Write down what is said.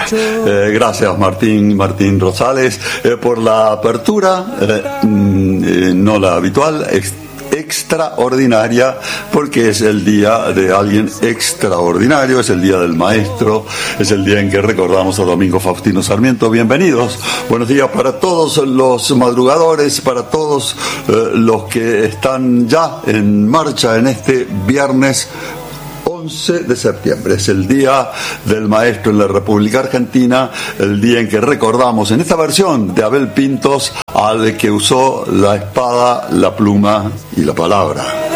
Gracias Martín Rosales por la apertura, no la habitual, extraordinaria, porque es el día de alguien extraordinario, es el día del maestro, es el día en que recordamos a Domingo Faustino Sarmiento. Bienvenidos, buenos días para todos los madrugadores, para todos los que están ya en marcha en este viernes 11 de septiembre. Es el día del maestro en la República Argentina, el día en que recordamos en esta versión de Abel Pintos al que usó la espada, la pluma y la palabra.